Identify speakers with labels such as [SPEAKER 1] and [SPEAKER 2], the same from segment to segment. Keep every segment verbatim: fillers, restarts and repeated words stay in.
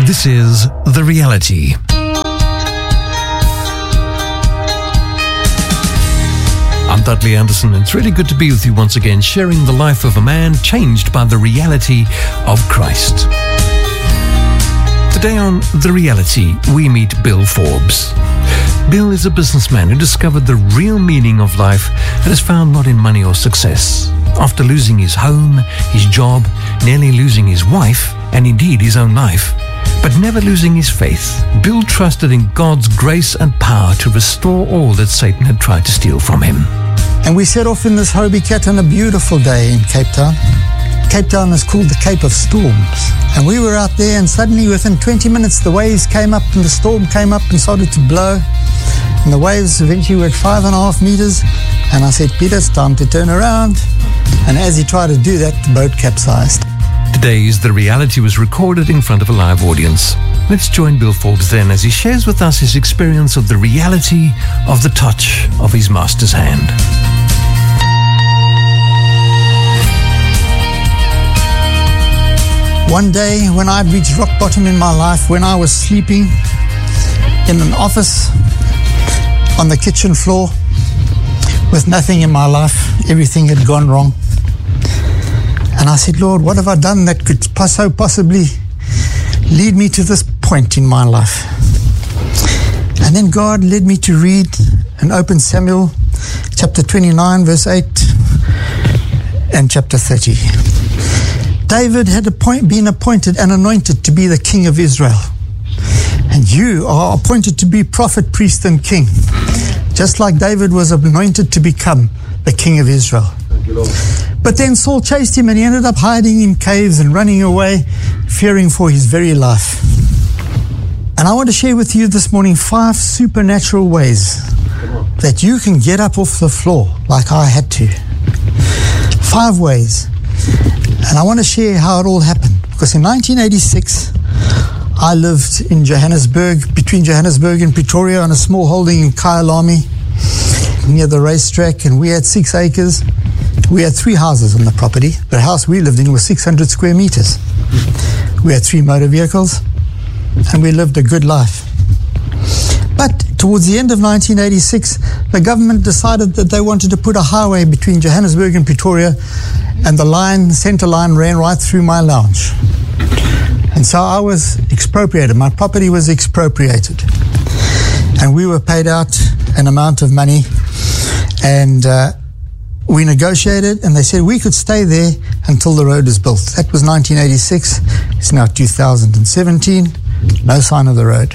[SPEAKER 1] This is The Reality. I'm Dudley Anderson, and it's really good to be with you once again, sharing the life of a man changed by the reality of Christ. Today on The Reality, we meet Bill Forbes. Bill is a businessman who discovered the real meaning of life that is found not in money or success. After losing his home, his job, nearly losing his wife, and indeed his own life, but never losing his faith, Bill trusted in God's grace and power to restore all that Satan had tried to steal from him.
[SPEAKER 2] And we set off in this Hobie Cat on a beautiful day in Cape Town. Cape Town is called the Cape of Storms. And we were out there, and suddenly within twenty minutes the waves came up and the storm came up and started to blow. And the waves eventually were at five and a half meters. And I said, Peter, it's time to turn around. And as he tried to do that, the boat capsized.
[SPEAKER 1] Today's The Reality was recorded in front of a live audience. Let's join Bill Forbes then as he shares with us his experience of the reality of the touch of his master's hand.
[SPEAKER 2] One day when I'd reached rock bottom in my life, when I was sleeping in an office on the kitchen floor with nothing in my life, everything had gone wrong. And I said, Lord, what have I done that could so possibly lead me to this point in my life? And then God led me to read and open Samuel chapter twenty-nine, verse eight and chapter thirty. David had appoint, been appointed and anointed to be the king of Israel. And you are appointed to be prophet, priest, and king, just like David was anointed to become the king of Israel.
[SPEAKER 3] Thank you, Lord.
[SPEAKER 2] But then Saul chased him and he ended up hiding in caves and running away, fearing for his very life. And I want to share with you this morning five supernatural ways that you can get up off the floor like I had to. Five ways. And I want to share how it all happened. Because in nineteen eighty-six, I lived in Johannesburg, between Johannesburg and Pretoria, on a small holding in Kyalami, near the racetrack, and we had six acres. We had three houses on the property. The house we lived in was six hundred square meters. We had three motor vehicles, and we lived a good life. But towards the end of nineteen eighty-six, the government decided that they wanted to put a highway between Johannesburg and Pretoria, and the line, center line, ran right through my lounge. And so I was expropriated. My property was expropriated. And we were paid out an amount of money, and uh, we negotiated, and they said we could stay there until the road is built. That was nineteen eighty-six. It's now two thousand seventeen. No sign of the road.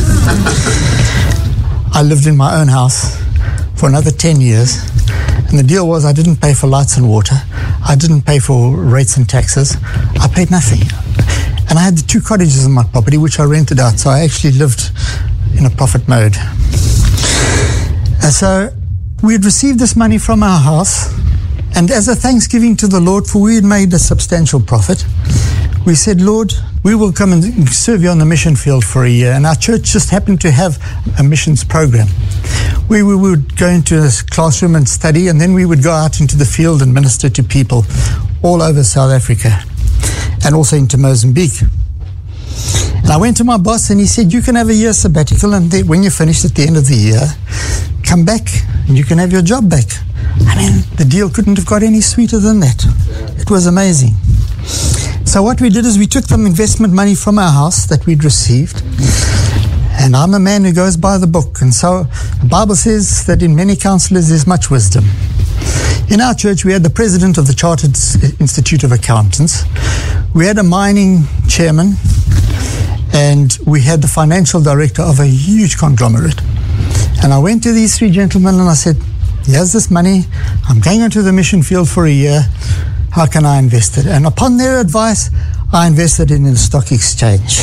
[SPEAKER 2] I lived in my own house for another ten years, and the deal was I didn't pay for lights and water. I didn't pay for rates and taxes. I paid nothing. And I had the two cottages on my property, which I rented out, so I actually lived in a profit mode. And so we had received this money from our house, and as a thanksgiving to the Lord, for we had made a substantial profit, we said, Lord, we will come and serve you on the mission field for a year. And our church just happened to have a missions program. We, we would go into a classroom and study, and then we would go out into the field and minister to people all over South Africa and also into Mozambique. And I went to my boss, and he said, you can have a year sabbatical, and then when you're finished at the end of the year, come back and you can have your job back. I mean, the deal couldn't have got any sweeter than that. It was amazing. So what we did is we took some investment money from our house that we'd received, and I'm a man who goes by the book, and so the Bible says that in many counselors there's much wisdom. In our church we had the president of the Chartered Institute of Accountants, we had a mining chairman, and we had the financial director of a huge conglomerate. And I went to these three gentlemen and I said, here's this money, I'm going into the mission field for a year, how can I invest it? And upon their advice, I invested it in the stock exchange.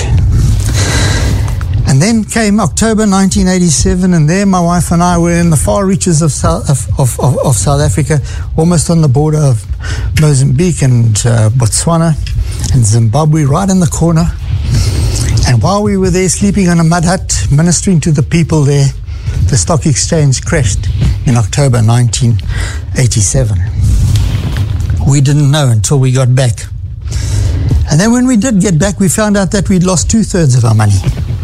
[SPEAKER 2] And then came October nineteen eighty-seven, and there my wife and I were in the far reaches of South, of, of, of, of South Africa, almost on the border of Mozambique and uh, Botswana and Zimbabwe, right in the corner. And while we were there sleeping on a mud hut, ministering to the people there, the stock exchange crashed in October nineteen eighty-seven. We didn't know until we got back. And then when we did get back, we found out that we'd lost two-thirds of our money.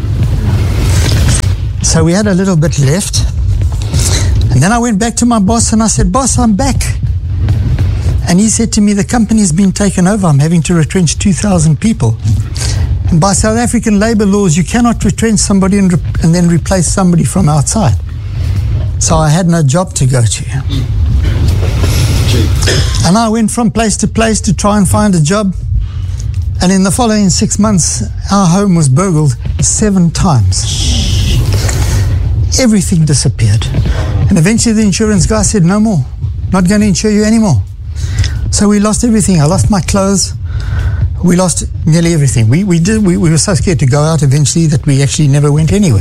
[SPEAKER 2] So we had a little bit left. And then I went back to my boss and I said, "Boss, I'm back." And he said to me, "The company's been taken over. I'm having to retrench two thousand people. And by South African labor laws, you cannot retrench somebody and, re- and then replace somebody from outside." So I had no job to go to. And I went from place to place to try and find a job. And in the following six months, our home was burgled seven times. Everything disappeared. And eventually the insurance guy said, "No more. Not going to insure you anymore." So we lost everything. I lost my clothes. We lost nearly everything. We we did. We, we were so scared to go out eventually that we actually never went anywhere.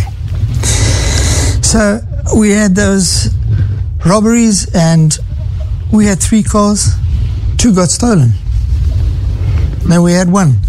[SPEAKER 2] So we had those robberies, and we had three cars. Two got stolen. Then we had one.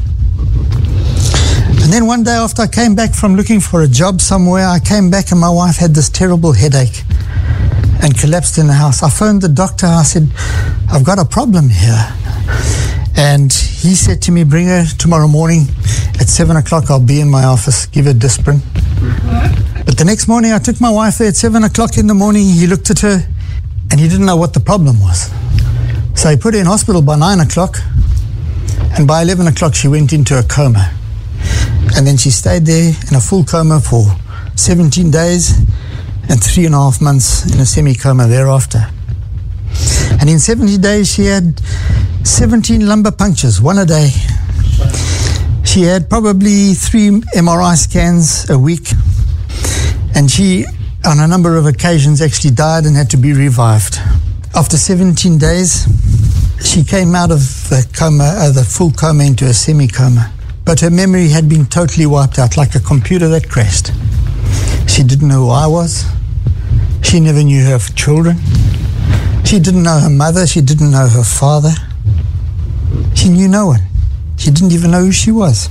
[SPEAKER 2] And then one day after I came back from looking for a job somewhere, I came back and my wife had this terrible headache and collapsed in the house. I phoned the doctor. I said, "I've got a problem here." And he said to me, "Bring her tomorrow morning at seven o'clock. I'll be in my office. Give her Disprin." But the next morning, I took my wife there at seven o'clock in the morning. He looked at her, and he didn't know what the problem was. So he put her in hospital by nine o'clock, and by eleven o'clock, she went into a coma. And then she stayed there in a full coma for seventeen days and three and a half months in a semi-coma thereafter. And in seventy days, she had seventeen lumbar punctures, one a day. She had probably three M R I scans a week. And she, on a number of occasions, actually died and had to be revived. After seventeen days, she came out of the coma, uh, the full coma, into a semi-coma. But her memory had been totally wiped out, like a computer that crashed. She didn't know who I was. She never knew her children. She didn't know her mother. She didn't know her father. She knew no one. She didn't even know who she was.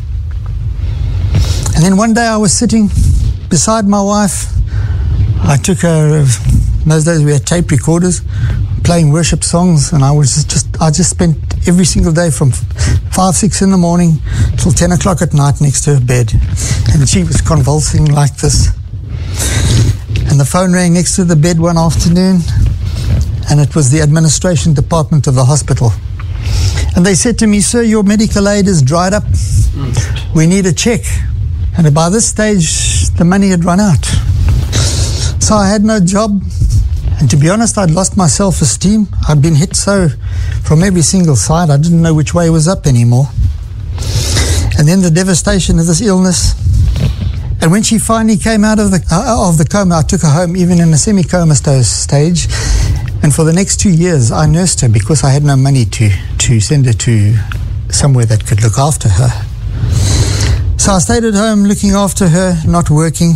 [SPEAKER 2] And then one day I was sitting beside my wife. I took her, in those days we had tape recorders, playing worship songs, and I was just, I just spent every single day from five, six in the morning till ten o'clock at night next to her bed. And she was convulsing like this. And the phone rang next to the bed one afternoon, and it was the administration department of the hospital. And they said to me, "Sir, your medical aid is dried up. We need a check." And by this stage, the money had run out. So I had no job. And to be honest, I'd lost my self-esteem. I'd been hit so from every single side, I didn't know which way was up anymore. And then the devastation of this illness. And when she finally came out of the uh, of the coma, I took her home, even in a semi-coma stage. And for the next two years, I nursed her because I had no money to, to send her to somewhere that could look after her. So I stayed at home looking after her, not working.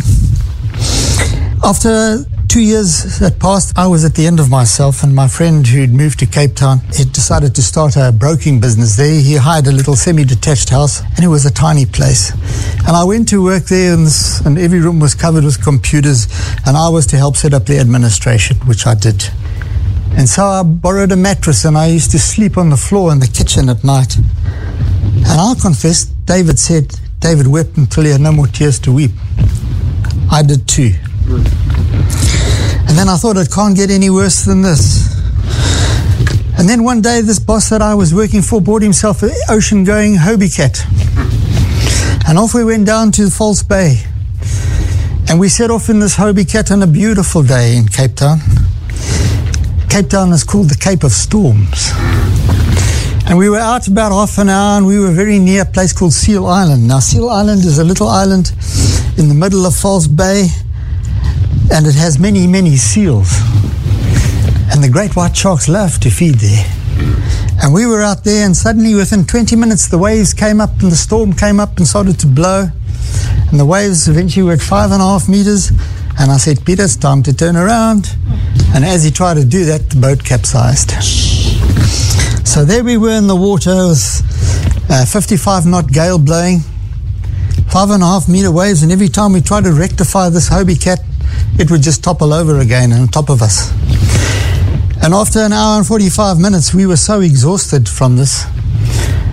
[SPEAKER 2] After two years that passed, I was at the end of myself, and my friend who'd moved to Cape Town had decided to start a broking business there. He hired a little semi-detached house, and it was a tiny place. And I went to work there, and, this, and every room was covered with computers, and I was to help set up the administration, which I did. And so I borrowed a mattress, and I used to sleep on the floor in the kitchen at night. And I'll confess, David said, David wept until he had no more tears to weep. I did too. And then I thought, it can't get any worse than this. And then one day, this boss that I was working for bought himself an ocean-going Hobie Cat. And off we went down to False Bay. And we set off in this Hobie Cat on a beautiful day in Cape Town. Cape Town is called the Cape of Storms. And we were out about half an hour, and we were very near a place called Seal Island. Now, Seal Island is a little island in the middle of False Bay, and it has many, many seals. And the great white sharks love to feed there. And we were out there, and suddenly within twenty minutes, the waves came up, and the storm came up and started to blow. And the waves eventually were at five and a half meters. And I said, "Peter, it's time to turn around." And as he tried to do that, the boat capsized. So there we were in the water with uh, fifty-five knot gale blowing, five and a half meter waves, and every time we tried to rectify this Hobie Cat, it would just topple over again on top of us. And after an hour and forty-five minutes, we were so exhausted from this.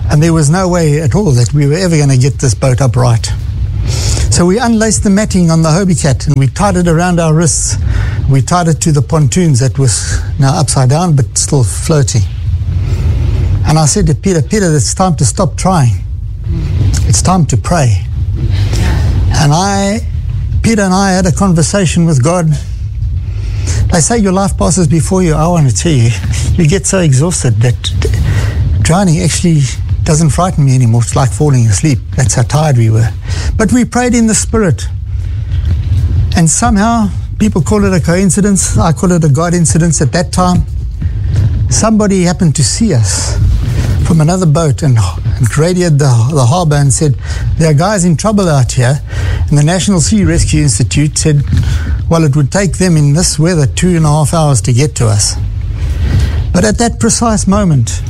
[SPEAKER 2] And there was no way at all that we were ever going to get this boat upright. So we unlaced the matting on the Hobie Cat and we tied it around our wrists. We tied it to the pontoons that was now upside down but still floating. And I said to Peter, Peter, it's time to stop trying. It's time to pray. And I, Peter and I had a conversation with God. They say your life passes before you. I want to tell you, you get so exhausted that drowning actually doesn't frighten me anymore. It's like falling asleep. That's how tired we were. But we prayed in the Spirit. And somehow, people call it a coincidence. I call it a God incidence. At that time, somebody happened to see us from another boat and, and radioed the, the harbour and said, there are guys in trouble out here. And the National Sea Rescue Institute said, well, it would take them in this weather two and a half hours to get to us. But at that precise moment,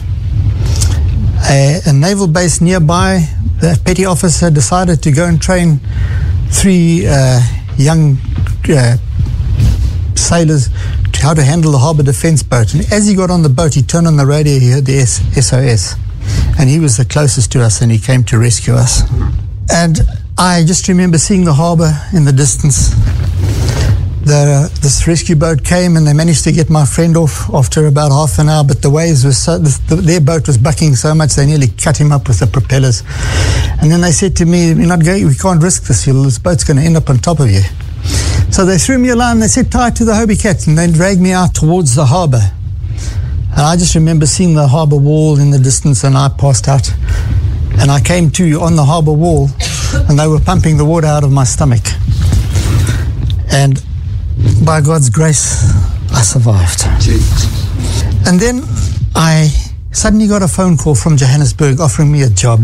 [SPEAKER 2] a, a naval base nearby, the petty officer decided to go and train three uh, young uh, sailors to how to handle the harbour defence boat. And as he got on the boat, he turned on the radio, he heard the S O S. And he was the closest to us and he came to rescue us. And I just remember seeing the harbour in the distance. The, uh, this rescue boat came and they managed to get my friend off after about half an hour, but the waves were so, the, the, their boat was bucking so much they nearly cut him up with the propellers. And then they said to me, we're not going, we can't risk this, this boat's going to end up on top of you. So they threw me a line, they said tie it to the Hobie Cat, and they dragged me out towards the harbour. And I just remember seeing the harbour wall in the distance and I passed out. And I came to on the harbour wall and they were pumping the water out of my stomach. And by God's grace, I survived. Jeez. And then I suddenly got a phone call from Johannesburg offering me a job.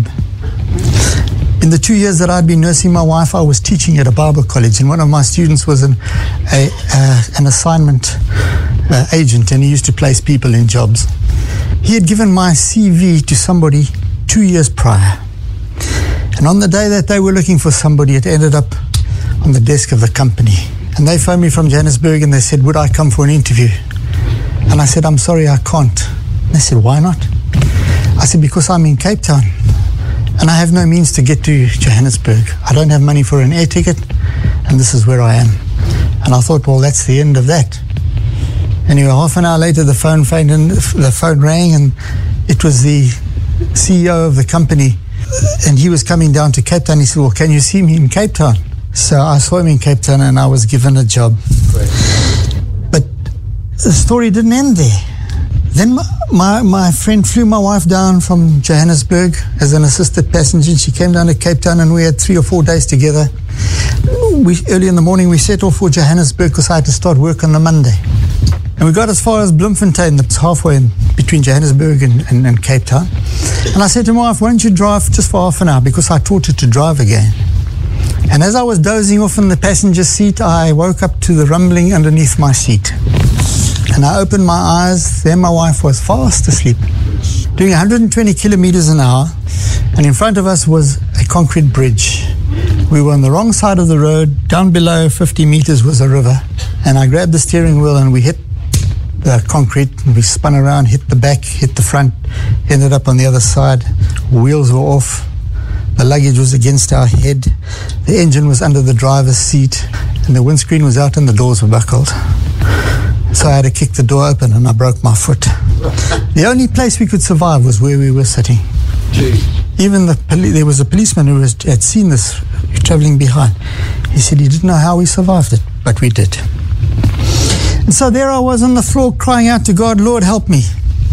[SPEAKER 2] In the two years that I'd been nursing my wife, I was teaching at a Bible college, and one of my students was an, a, uh, an assignment uh, agent, and he used to place people in jobs. He had given my C V to somebody two years prior. And on the day that they were looking for somebody, it ended up on the desk of the company. And they phoned me from Johannesburg and they said, would I come for an interview? And I said, I'm sorry, I can't. And they said, why not? I said, because I'm in Cape Town and I have no means to get to Johannesburg. I don't have money for an air ticket and this is where I am. And I thought, well, that's the end of that. Anyway, half an hour later, the phone phoned and the phone rang and it was the C E O of the company. And he was coming down to Cape Town. He said, well, can you see me in Cape Town? So I saw him in Cape Town and I was given a job. Great. But the story didn't end there. Then my, my, my friend flew my wife down from Johannesburg as an assisted passenger. She came down to Cape Town and we had three or four days together. We, early in the morning we set off for Johannesburg because I had to start work on the Monday. And we got as far as Bloemfontein, that's halfway in between Johannesburg and, and, and Cape Town. And I said to my wife, why don't you drive just for half an hour, because I taught her to drive again. And as I was dozing off in the passenger seat, I woke up to the rumbling underneath my seat. And I opened my eyes, there my wife was fast asleep, doing one hundred twenty kilometers an hour, and in front of us was a concrete bridge. We were on the wrong side of the road. Down below fifty meters was a river, and I grabbed the steering wheel and we hit the concrete, and we spun around, hit the back, hit the front, ended up on the other side. Wheels were off. The luggage was against our head. The engine was under the driver's seat, and the windscreen was out and the doors were buckled. So I had to kick the door open and I broke my foot. The only place we could survive was where we were sitting. Jeez. Even the poli- there was a policeman who was, had seen this traveling behind. He said he didn't know how we survived it, but we did. And so there I was on the floor crying out to God, Lord, help me.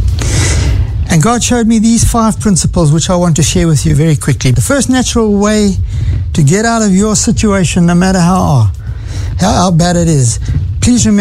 [SPEAKER 2] And God showed me these five principles, which I want to share with you very quickly. The first natural way to get out of your situation, no matter how, how, how bad it is, please remember